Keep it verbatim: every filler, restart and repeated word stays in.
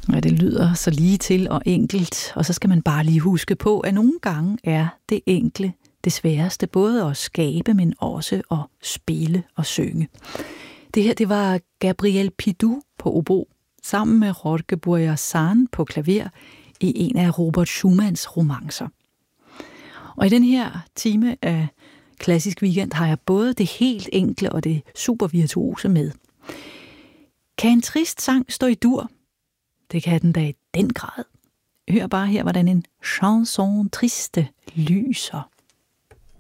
Ja, det lyder så lige til og enkelt, og så skal man bare lige huske på, at nogle gange er det enkle det sværeste, både at skabe, men også at spille og synge. Det her, det var Gabriel Pidou på obo, sammen med Jorge Buerazán på klaver i en af Robert Schumanns romancer. Og i den her time af Klassisk Weekend har jeg både det helt enkle og det super virtuose med. Kan en trist sang stå i dur? Det kan den da i den grad. Hør bare her, hvordan en chanson triste lyser.